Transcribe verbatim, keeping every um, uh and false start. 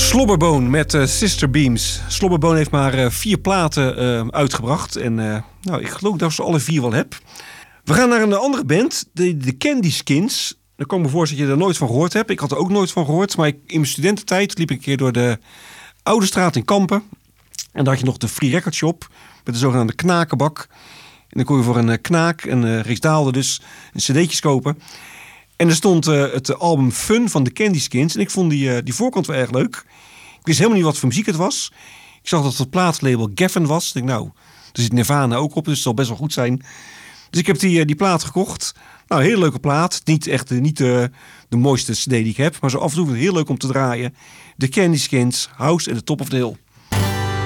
Slobberboom met uh, Sister Beams. Slobberboom heeft maar uh, vier platen uh, uitgebracht. En uh, nou, ik geloof dat ik ze alle vier wel heb. We gaan naar een andere band, de, de Candy Skins. Daar kan ik me voorstellen dat je er nooit van gehoord hebt. Ik had er ook nooit van gehoord. Maar ik, in mijn studententijd liep ik een keer door de Oude Straat in Kampen. En daar had je nog de Free Record Shop met de zogenaamde knakenbak. En dan kon je voor een uh, knaak, een uh, Rijksdaalder dus, een cd'tjes kopen. En er stond uh, het album Fun van de Candy Skins. En ik vond die, uh, die voorkant wel erg leuk. Ik wist helemaal niet wat voor muziek het was. Ik zag dat het plaatlabel Geffen was. Ik dacht, nou, er zit Nirvana ook op, dus het zal best wel goed zijn. Dus ik heb die, uh, die plaat gekocht. Nou, een hele leuke plaat. Niet echt uh, niet, uh, de mooiste cd die ik heb. Maar zo af en toe heel leuk om te draaien. De Candy Skins, House at the Top of the Hill.